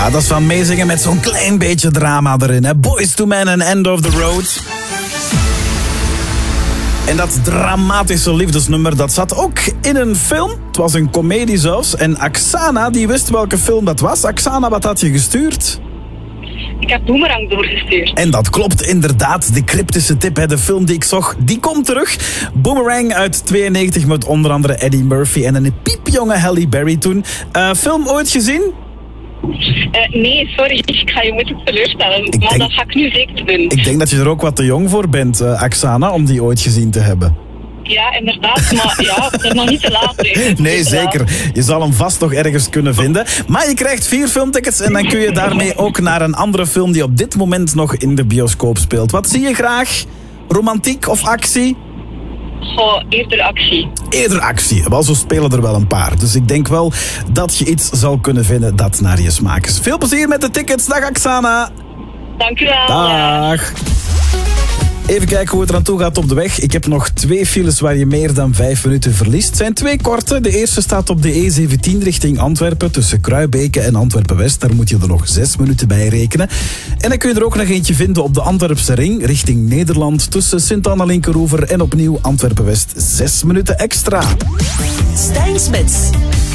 Ja, dat is van meezingen met zo'n klein beetje drama erin. Hè? Boyz II Men en End of the Road. En dat dramatische liefdesnummer, dat zat ook in een film. Het was een komedie zelfs. En Aksana, die wist welke film dat was. Aksana, wat had je gestuurd? Ik heb Boomerang doorgestuurd. En dat klopt inderdaad. De cryptische tip, hè, de film die ik zag, die komt terug. Boomerang uit 92 met onder andere Eddie Murphy en een piepjonge Halle Berry toen. Film ooit gezien? Nee, sorry. Ik ga je moeten teleurstellen. Maar dat ga ik nu zeker doen. Ik denk dat je er ook wat te jong voor bent, Aksana, om die ooit gezien te hebben. Ja, inderdaad. Maar ja, het is nog niet te laat. Hè. Nee, zeker. Je zal hem vast nog ergens kunnen vinden. Maar je krijgt 4 filmtickets en dan kun je daarmee ook naar een andere film die op dit moment nog in de bioscoop speelt. Wat zie je graag? Romantiek of actie? Goh, eerder actie. Eerder actie. Wel, zo spelen er wel een paar. Dus ik denk wel dat je iets zal kunnen vinden dat naar je smaak is. Veel plezier met de tickets. Dag Aksana. Dank u wel. Dag. Even kijken hoe het eraan toe gaat op de weg. Ik heb nog 2 files waar je meer dan 5 minuten verliest. Het zijn 2 korte. De eerste staat op de E17 richting Antwerpen. Tussen Kruibeke en Antwerpen-West. Daar moet je er nog 6 minuten bij rekenen. En dan kun je er ook nog eentje vinden op de Antwerpse ring richting Nederland. Tussen Sint-Anna-Linkeroever en opnieuw Antwerpen-West. 6 minuten extra. Stijn Smits.